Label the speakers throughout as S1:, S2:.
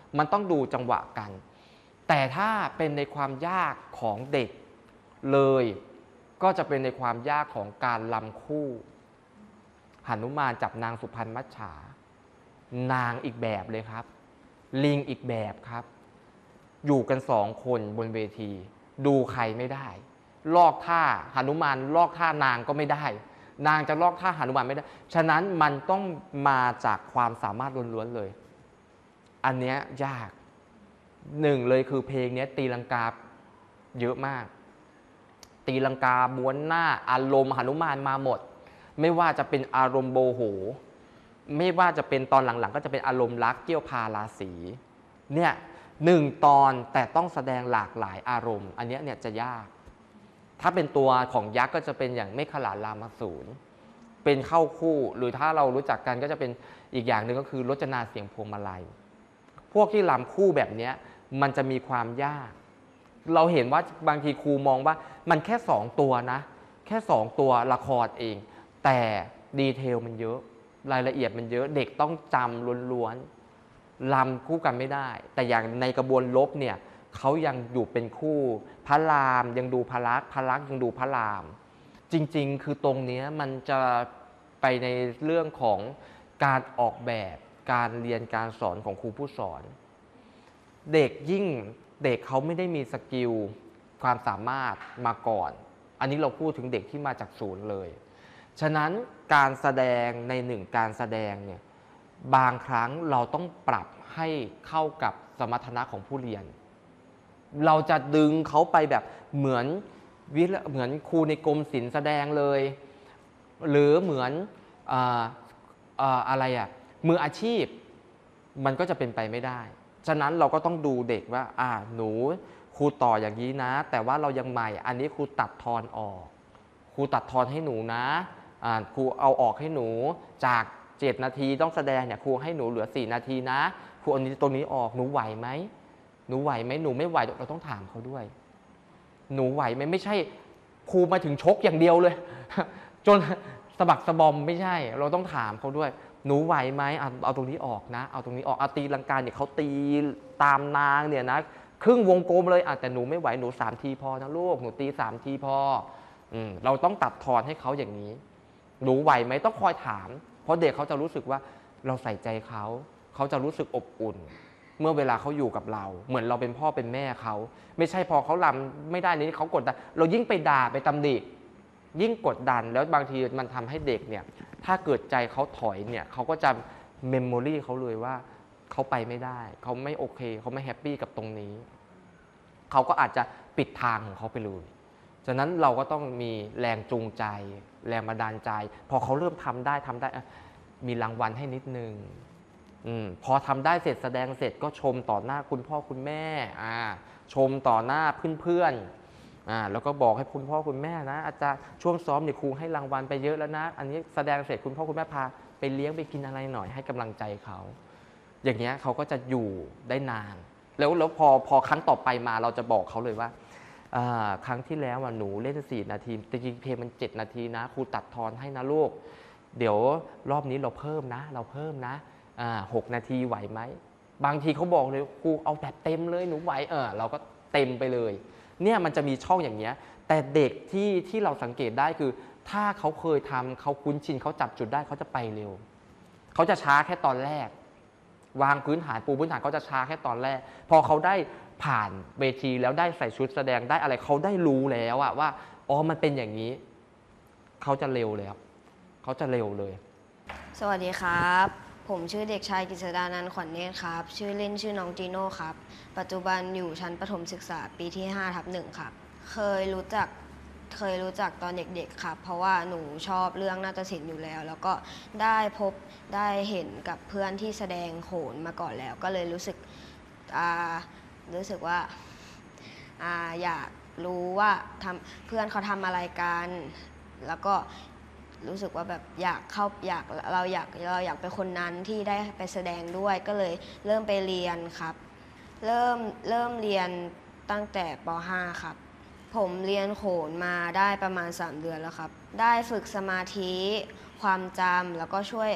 S1: มันต้องดูจังหวะกันแต่ถ้าเป็นในความยากของเด็กเลยก็จะเป็นในความยากของการลำคู่หนุมานจับนางสุพรรณมัจฉานางอีกแบบเลยครับลิงอีกแบบครับอยู่กัน2 คนบนเวทีดูใครไม่ได้ลอกท่าหนุมานลอกท่านางก็ไม่ได้นางจะลอกท่าหนุมานไม่ได้ฉะนั้นมันต้องมาจากความสามารถล้วนๆเลยอันเนี้ยยาก1เลยคือเพลงนี้ตีลังกาเยอะมากตีลังกาม้วนหน้าอารมณ์หนุมานมาหมดไม่ว่าจะเป็นอารมณ์โบโหไม่ว่าจะเป็นตอนหลังๆก็จะเป็นอารมณ์รักเกี่ยวพาราศีเนี่ย1 ตอนแต่ต้องแสดงหลากหลายอารมณ์อันนี้เนี่ยจะยากถ้าเป็นตัวของยักษ์ก็จะเป็นอย่างเมฆขลารามาสูรเป็นเข้าคู่หรือถ้าเรารู้จักกันก็จะเป็นอีกอย่างหนึ่งก็คือรจนาเสียงพวงมาลัยพวกที่รำคู่แบบนี้มันจะมีความยากเราเห็นว่าบางทีครูมองว่ามันแค่2 ตัวนะแค่2 ตัวละครเองแต่ดีเทลมันเยอะรายละเอียดมันเยอะเด็กต้องจำล้วนๆรำคู่กันไม่ได้แต่อย่างในกระบวนลบเนี่ยเขายังอยู่เป็นคู่พระรามยังดูพระลักษณ์พระลักษณ์ยังดูพระรามจริงๆคือตรงนี้มันจะไปในเรื่องของการออกแบบการเรียนการสอนของครูผู้สอนเด็กยิ่งเด็กเขาไม่ได้มีสกิลความสามารถมาก่อนอันนี้เราพูดถึงเด็กที่มาจากศูนย์เลยฉะนั้นการแสดงในการแสดงเนี่ยบางครั้งเราต้องปรับให้เข้ากับสมรรถนะของผู้เรียนเราจะดึงเขาไปแบบเหมือนครูในกรมศิลป์แสดงเลยหรือเหมือนอะไรมืออาชีพมันก็จะเป็นไปไม่ได้ฉะนั้นเราก็ต้องดูเด็กว่าหนูครูต่ออย่างนี้นะแต่ว่าเรายังใหม่อันนี้ครูตัดทอนออกครูตัดทอนให้หนูนะครูเอาออกให้หนูจาก7 นาทีต้องแสดงเนี่ยครูให้หนูเหลือ4 นาทีนะครูเอาตรงนี้ออกหนูไหวไหมหนูไหวไหมหนูไม่ไหวเราต้องถามเขาด้วยหนูไหวไหมไม่ใช่ครูมาถึงชกอย่างเดียวเลยจนสะบักสะบอมไม่ใช่เราต้องถามเขาด้วยหนูไหวไหมเอาตรงนี้ออกนะเอาตรงนี้ออกตีลังกาเนี่ยเขาตีตามนางเนี่ยนะครึ่งวงกลมเลยแต่หนูไม่ไหวหนู3 ทีพอนะลูกหนูตี3 ทีพอเราต้องตัดทอนให้เขาอย่างนี้หนูไหวไหมต้องคอยถามเพราะเด็กเขาจะรู้สึกว่าเราใส่ใจเขาจะรู้สึกอบอุ่นเมื่อเวลาเขาอยู่กับเราเหมือนเราเป็นพ่อเป็นแม่เขาไม่ใช่พอเขารำไม่ได้นี้เขากดดันเรายิ่งไปด่าไปตำหนิยิ่งกดดันแล้วบางทีมันทำให้เด็กเนี่ยถ้าเกิดใจเขาถอยเนี่ยเขาก็จะเมมโมรี่เขาเลยว่าเขาไปไม่ได้เขาไม่โอเคเขาไม่แฮปปี้กับตรงนี้เขาก็อาจจะปิดทางของเขาไปเลยฉะนั้นเราก็ต้องมีแรงจูงใจแรงบันดาลใจพอเขาเริ่มทำได้มีรางวัลให้นิดนึงพอทำได้เสร็จแสดงเสร็จก็ชมต่อหน้าคุณพ่อคุณแม่ชมต่อหน้าเพื่อนๆแล้วก็บอกให้คุณพ่อคุณแม่นะอาจารย์ช่วงซ้อมเนี่ยครูให้รางวัลไปเยอะแล้วนะอันนี้แสดงเสร็จคุณพ่อคุณแม่พาไปเลี้ยงไปกินอะไรหน่อยให้กำลังใจเขาอย่างเงี้ยเขาก็จะอยู่ได้นานแล้วพอครั้งต่อไปมาเราจะบอกเขาเลยว่าครั้งที่แล้วหนูเล่น4 นาทีจริงๆเพลงมัน7 นาทีนะครูตัดทอนให้นะลูกเดี๋ยวรอบนี้เราเพิ่มนะ6 นาทีไหวไหมบางทีเขาบอกเลยครูเอาแบบเต็มเลยหนูไหวเราก็เต็มไปเลยเนี่ยมันจะมีช่องอย่างเงี้ยแต่เด็กที่เราสังเกตได้คือถ้าเขาเคยทำเขาคุ้นชินเขาจับจุดได้เขาจะไปเร็วเขาจะช้าแค่ตอนแรกวางพื้นฐานปูพื้นฐานเขาจะช้าแค่ตอนแรกพอเขาได้ผ่านเวทีแล้วได้ใส่ชุดแสดงได้อะไรเขาได้รู้แล้วว่ามันเป็นอย่างนี้เขาจะเร็วเลยครับเขาจะเร็วเลย
S2: สวัสดีครับผมชื่อเด็กชายกฤษดานันท์ขวัญเนตรครับชื่อเล่นชื่อน้องจีโน่ครับปัจจุบันอยู่ชั้นประถมศึกษาปีที่5/1ครับเคยรู้จักตอนเด็กๆครับเพราะว่าหนูชอบเรื่องนาฏศิลป์อยู่แล้วก็ได้เห็นกับเพื่อนที่แสดงโขนมาก่อนแล้วก็เลยรู้สึกว่าอยากรู้ว่าเพื่อนเขาทำอะไรกันแล้วก็รู้สึกว่าแบบเราอยากเป็นคนนั้นที่ได้ไปแสดงด้วยก็เลยเริ่มไปเรียนครับเริ่มเรียนตั้งแต่ป.5 ครับผมเรียนโขนมาได้ประมาณ3 เดือนแล้วครับได้ฝึกสมาธิความจำแล้วก็ช่วย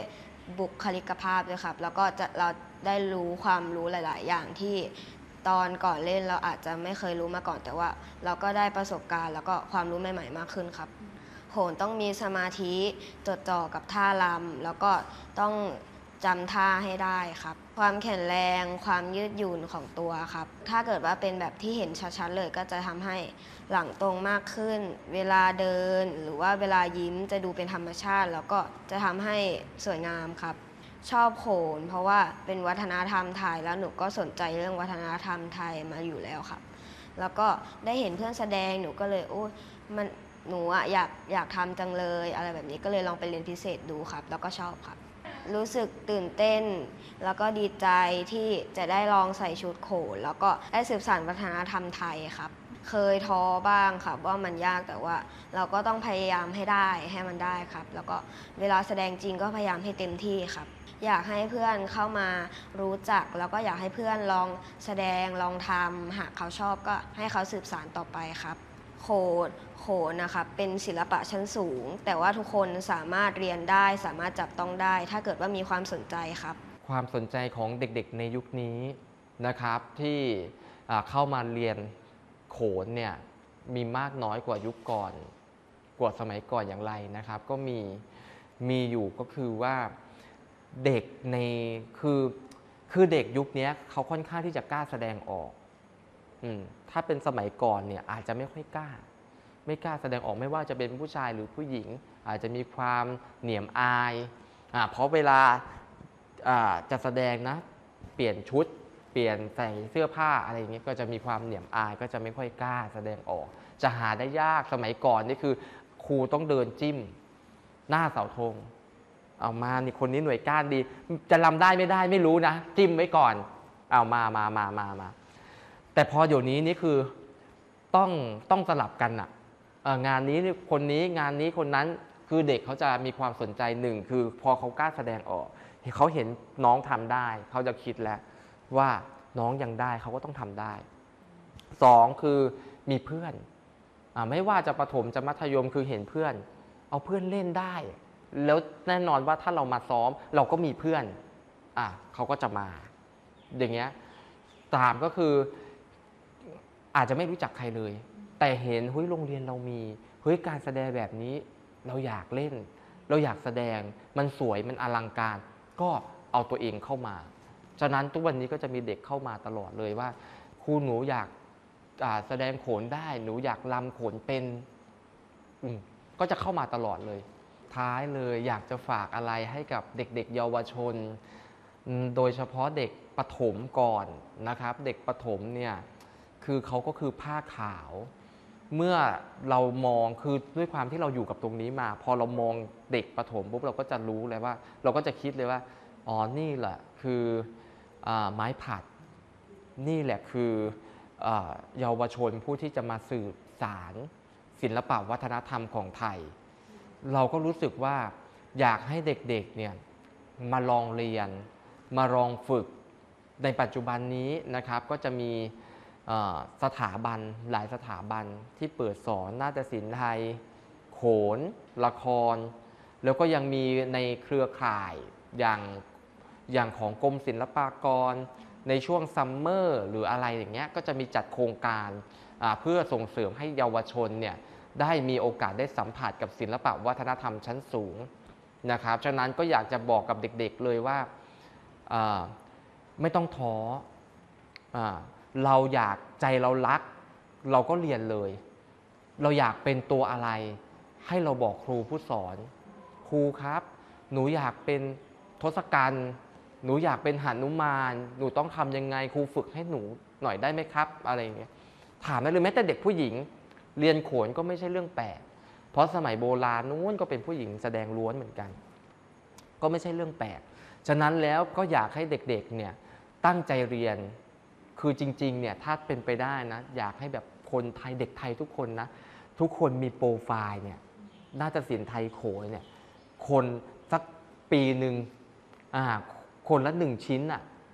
S2: บุคลิกภาพด้วยครับแล้วก็เราได้รู้ความรู้หลาย ๆ อย่างที่ตอนก่อนเล่นเราอาจจะไม่เคยรู้มาก่อนแต่ว่าเราก็ได้ประสบการณ์แล้วก็ความรู้ใหม่ ๆ มากขึ้นครับโหนต้องมีสมาธิจดจ่อกับท่ารำแล้วก็ต้องจำท่าให้ได้ครับความแข็งแรงความยืดหยุ่นของตัวครับถ้าเกิดว่าเป็นแบบที่เห็นชัด ๆ เลยก็จะทำให้หลังตรงมากขึ้นเวลาเดินหรือว่าเวลายิ้มจะดูเป็นธรรมชาติแล้วก็จะทำให้สวยงามครับชอบโขนเพราะว่าเป็นวัฒนธรรมไทยแล้วหนูก็สนใจเรื่องวัฒนธรรมไทยมาอยู่แล้วครับแล้วก็ได้เห็นเพื่อนแสดงหนูก็เลยโอ้มันหนูอะอยากทำจังเลยอะไรแบบนี้ก็เลยลองไปเรียนพิเศษดูครับแล้วก็ชอบครับรู้สึกตื่นเต้นแล้วก็ดีใจที่จะได้ลองใส่ชุดโขนแล้วก็ได้สืบสานวัฒนธรรมไทยครับเคยท้อบ้างครับว่ามันยากแต่ว่าเราก็ต้องพยายามให้ได้ให้มันได้ครับแล้วก็เวลาแสดงจริงก็พยายามให้เต็มที่ครับอยากให้เพื่อนเข้ามารู้จักแล้วก็อยากให้เพื่อนลองแสดงลองทำหากเขาชอบก็ให้เขาสืบสานต่อไปครับโขนนะครับเป็นศิลปะชั้นสูงแต่ว่าทุกคนสามารถเรียนได้สามารถจับต้องได้ถ้าเกิดว่ามีความสนใจครับ
S1: ความสนใจของเด็กๆในยุคนี้นะครับที่เข้ามาเรียนโขนเนี่ยมีมากน้อยกว่ายุคก่อนกว่าสมัยก่อนอย่างไรนะครับก็มีอยู่ก็คือว่าเด็กในคือเด็กยุคนี้เขาค่อนข้างที่จะกล้าแสดงออกถ้าเป็นสมัยก่อนเนี่ยอาจจะไม่ค่อยกล้าไม่กล้าแสดงออกไม่ว่าจะเป็นผู้ชายหรือผู้หญิงอาจจะมีความเหนียมอายเพราะเวลาจะแสดงนะเปลี่ยนชุดเปลี่ยนใส่เสื้อผ้าอะไรอย่างเงี้ยก็จะมีความเหนียมอายก็จะไม่ค่อยกล้าแสดงออกจะหาได้ยากสมัยก่อนนี่คือครูต้องเดินจิ้มหน้าเสาธงเอามานี่คนนี้หน่วยก้านดีจะรำได้ไม่ได้ไม่รู้นะจิ้มไว้ก่อนเอามาแต่พอเดี๋ยวนี้นี่คือต้องสลับกันอะงานนี้คนนี้งานนี้คนนั้นคือเด็กเขาจะมีความสนใจหนึ่งคือพอเขากล้าแสดงออกเขาเห็นน้องทำได้เขาจะคิดแล้วว่าน้องยังได้เขาก็ต้องทำได้สองคือมีเพื่อนไม่ว่าจะประถมจะมัธยมคือเห็นเพื่อนเอาเพื่อนเล่นได้แล้วแน่นอนว่าถ้าเรามาซ้อมเราก็มีเพื่อนเขาก็จะมาอย่างเงี้ยตามก็คืออาจจะไม่รู้จักใครเลยแต่เห็นเฮ้ยโรงเรียนเรามีเฮ้ยการแสดงแบบนี้เราอยากเล่นเราอยากแสดงมันสวยมันอลังการก็เอาตัวเองเข้ามาฉะนั้นทุกวันนี้ก็จะมีเด็กเข้ามาตลอดเลยว่าครูหนูอยากแสดงโขนได้หนูอยากรำโขนเป็นก็จะเข้ามาตลอดเลยท้ายเลยอยากจะฝากอะไรให้กับเด็กๆเยาวชนโดยเฉพาะเด็กประถมก่อนนะครับเด็กประถมเนี่ยคือเขาก็คือผ้าขาวเมื่อเรามองคือด้วยความที่เราอยู่กับตรงนี้มาพอเรามองเด็กประถมปุ๊บเราก็จะรู้เลยว่าเราก็จะคิดเลยว่าอ๋อนี่แหละคือไม้ผัดนี่แหละคือเยาวชนผู้ที่จะมาสืบสารศิลปะวัฒนธรรมของไทยเราก็รู้สึกว่าอยากให้เด็กๆเนี่ยมาลองเรียนมาลองฝึกในปัจจุบันนี้นะครับก็จะมีสถาบันหลายสถาบันที่เปิดสอนนาฏศิลป์ไทยโขนละครแล้วก็ยังมีในเครือข่ายอย่างของกรมศิลปากรในช่วงซัมเมอร์หรืออะไรอย่างเงี้ยก็จะมีจัดโครงการเพื่อส่งเสริมให้เยาวชนเนี่ยได้มีโอกาสได้สัมผัสกับศิลปะวัฒนธรรมชั้นสูงนะครับฉะนั้นก็อยากจะบอกกับเด็กๆเลยว่าไม่ต้องท้อเราอยากใจเรารักเราก็เรียนเลยเราอยากเป็นตัวอะไรให้เราบอกครูผู้สอนครูครับหนูอยากเป็นทศกัณฐ์หนูอยากเป็นหนุมานหนูต้องทำยังไงครูฝึกให้หนูหน่อยได้ไหมครับอะไรอย่างเงี้ยถามได้เลยแม้แต่เด็กผู้หญิงเรียนโขนก็ไม่ใช่เรื่องแปลกเพราะสมัยโบราณนู้นก็เป็นผู้หญิงแสดงล้วนเหมือนกันก็ไม่ใช่เรื่องแปลกฉะนั้นแล้วก็อยากให้เด็กๆเนี่ยตั้งใจเรียนคือจริงๆเนี่ยถ้าเป็นไปได้นะอยากให้แบบคนไทยเด็กไทยทุกคนนะทุกคนมีโปรไฟล์เนี่ยนาฏศิลป์ไทยโขนเนี่ยคนสักปีหนึ่งคนละ1 ชิ้น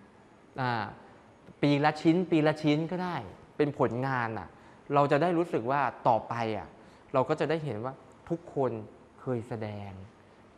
S1: ปีละชิ้นก็ได้เป็นผลงานเราจะได้รู้สึกว่าต่อไปเราก็จะได้เห็นว่าทุกคนเคยแสดง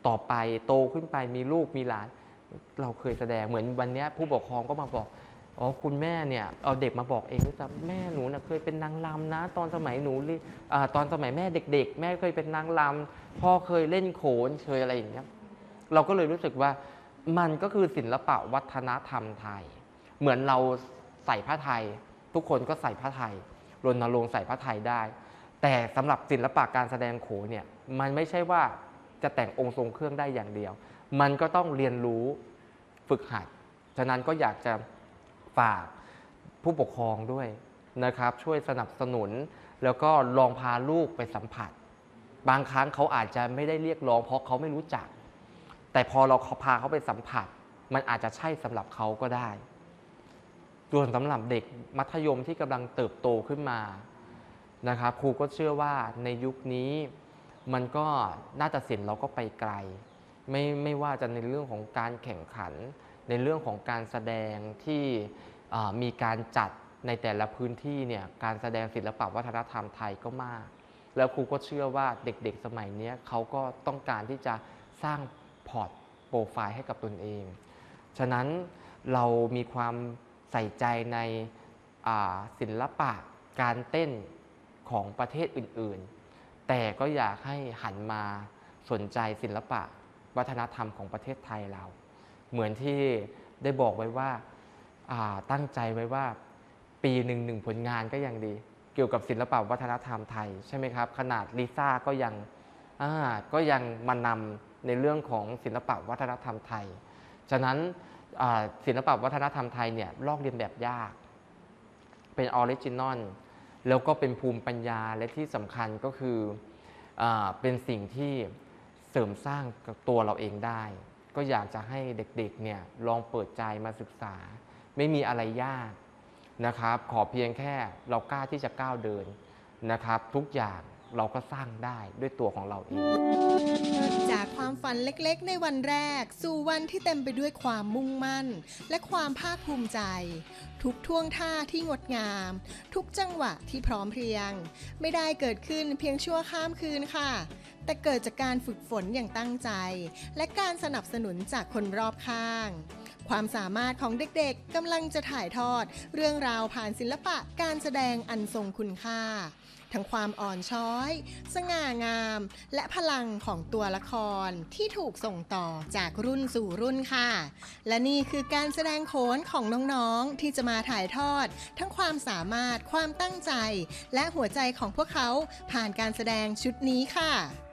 S1: ต่อไปโตขึ้นไปมีลูกมีหลานเราเคยแสดงเหมือนวันนี้ผู้ปกครองก็มาบอกอ๋อคุณแม่เนี่ยเอาเด็กมาบอกเองด้วยซ้ำแม่หนูเคยเป็นนางรำนะตอนสมัยหนูตอนสมัยแม่เด็กๆแม่เคยเป็นนางรำพ่อเคยเล่นโขนเคยอะไรอย่างเงี้ยเราก็เลยรู้สึกว่ามันก็คือศิลปะวัฒนธรรมไทยเหมือนเราใส่ผ้าไทยทุกคนก็ใส่ผ้าไทยรณรงค์ใส่ผ้าไทยได้แต่สำหรับศิลปะการแสดงโขนเนี่ยมันไม่ใช่ว่าจะแต่งองค์ทรงเครื่องได้อย่างเดียวมันก็ต้องเรียนรู้ฝึกหัดฉะนั้นก็อยากจะฝากผู้ปกครองด้วยนะครับช่วยสนับสนุนแล้วก็ลองพาลูกไปสัมผัสบางครั้งเขาอาจจะไม่ได้เรียกร้องเพราะเขาไม่รู้จักแต่พอเราพาเขาไปสัมผัสมันอาจจะใช่สำหรับเขาก็ได้ส่วนสำหรับเด็กมัธยมที่กำลังเติบโตขึ้นมานะครับครูก็เชื่อว่าในยุคนี้มันก็นาฏศิลป์เราก็ไปไกลไม่ว่าจะในเรื่องของการแข่งขันในเรื่องของการแสดงที่มีการจัดในแต่ละพื้นที่เนี่ยการแสดงศิลปะวัฒนธรรมไทยก็มากแล้วครูก็เชื่อว่าเด็กๆสมัยนี้เขาก็ต้องการที่จะสร้างพอร์ตโปรไฟล์ให้กับตนเองฉะนั้นเรามีความใส่ใจในศิลปะการเต้นของประเทศอื่นๆแต่ก็อยากให้หันมาสนใจศิลปะวัฒนธรรมของประเทศไทยเราเหมือนที่ได้บอกไว้ว่าตั้งใจไว้ว่าปีหนึ่งผลงานก็ยังดีเกี่ยวกับศิลปะวัฒนธรรมไทยใช่ไหมครับขนาดลิซ่าก็ยังมานำในเรื่องของศิลปะวัฒนธรรมไทยฉะนั้นศิลปะวัฒนธรรมไทยเนี่ยลอกเลียนแบบยากเป็นออริจินอลแล้วก็เป็นภูมิปัญญาและที่สำคัญก็คือเป็นสิ่งที่เสริมสร้างกับตัวเราเองได้ก็อยากจะให้เด็กๆเนี่ยลองเปิดใจมาศึกษาไม่มีอะไรยากนะครับขอเพียงแค่เรากล้าที่จะก้าวเดินนะครับทุกอย่างเราก็สร้างได้ด้วยตัวของเราเอง
S3: จากความฝันเล็กๆในวันแรกสู่วันที่เต็มไปด้วยความมุ่งมั่นและความภาคภูมิใจทุกท่วงท่าที่งดงามทุกจังหวะที่พร้อมเพรียงไม่ได้เกิดขึ้นเพียงชั่วข้ามคืนค่ะแต่เกิดจากการฝึกฝนอย่างตั้งใจและการสนับสนุนจากคนรอบข้างความสามารถของเด็กๆกำลังจะถ่ายทอดเรื่องราวผ่านศิลปะการแสดงอันทรงคุณค่าทั้งความอ่อนช้อยสง่างามและพลังของตัวละครที่ถูกส่งต่อจากรุ่นสู่รุ่นค่ะและนี่คือการแสดงโขนของน้องๆที่จะมาถ่ายทอดทั้งความสามารถความตั้งใจและหัวใจของพวกเขาผ่านการแสดงชุดนี้ค่ะ